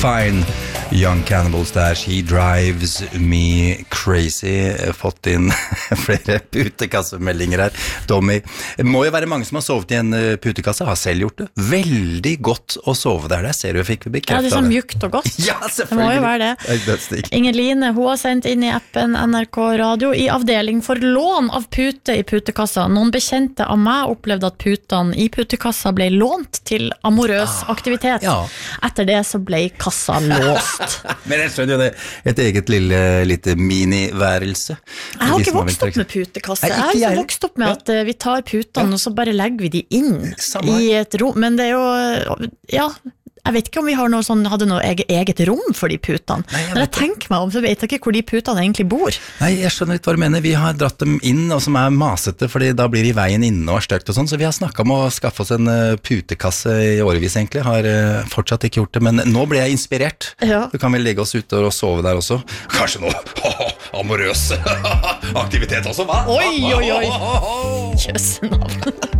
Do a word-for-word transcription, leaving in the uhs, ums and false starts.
Fine. Young Cannibals der, She Drives Me Crazy. Fått inn flere putekassemeldinger her. Tommy, det må jo være mange som har sovet i en putekasse, har selv gjort det. Veldig godt å sove der, det ser du jeg fikk bekreftet. Ja, det er sånn mjukt og godt. Ja, selvfølgelig. Det må jo være det. det Inger Line, hun har sendt inn i appen N R K Radio i avdeling for lån av pute i putekassa. Noen bekjente av meg opplevde at putene i putekassa ble lånt til amorøs aktivitet. Ja. Etter det så ble kassa låst. Men jeg skjønner jo det, et eget lille, lite miniværelse. Jeg har ikke vokst opp med putekasse. Jeg har ikke vokst opp med at vi tar putene ja. Og så bare legger vi de inn Samme. I et rom. Men det er jo, ja, jeg vet ikke om vi har noe sånn, hadde noe eget, eget rom for de putene. Nei, jeg Når jeg tenker meg om, så vet jeg ikke hvor de putene egentlig bor. Nei, jeg skjønner litt hva du mener. Vi har dratt dem inn, og som er masete, fordi da blir de veien inne og er støkt og sånn, så vi har snakket om å skaffe oss en uh, putekasse i årevis egentlig. Har uh, fortsatt ikke gjort det, men nå ble jeg inspirert. Ja. Du kan vel legge oss ute og sove der også. Kanskje noe amorøs aktivitet også, hva? Oi, oi, oi. Kjøssenavn.